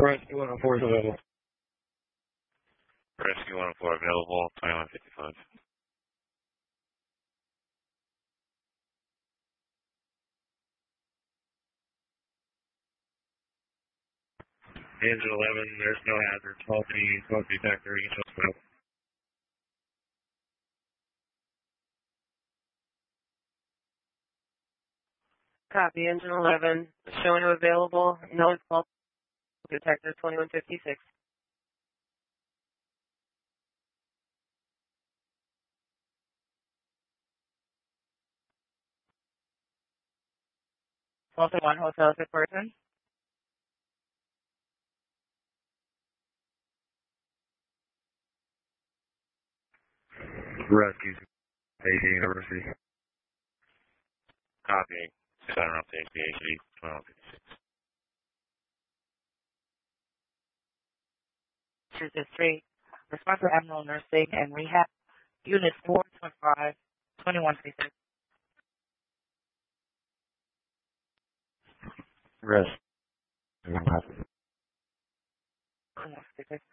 Rescue 104 is available. Rescue 104 available, 2155. Engine 11, there's no hazard. Faulty smoke detector, you can show. Copy, engine 11, showing available, no fault detector 2156. Fulton 1 Hotel 6 person. Rescue, AC University. Copy, center up to HBHD, 2156. 263. Response to Admiral Nursing and Rehab, Unit 425, 2136. Rescue. 2166.